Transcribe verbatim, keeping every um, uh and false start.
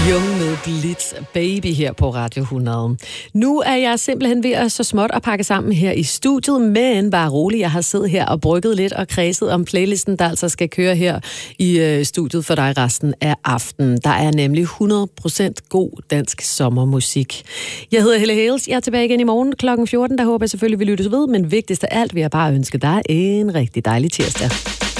Jung med Blitz Baby her på Radio hundrede. Nu er jeg simpelthen ved at så småt at pakke sammen her i studiet, men bare rolig, jeg har siddet her og brygget lidt og kredset om playlisten, der altså skal køre her i øh, studiet for dig resten af aftenen. Der er nemlig hundrede procent god dansk sommermusik. Jeg hedder Helle Hales, jeg er tilbage igen i morgen klokken fjorten, der håber jeg selvfølgelig, vi lyttes ved, men vigtigst af alt vil jeg bare ønske dig en rigtig dejlig tirsdag.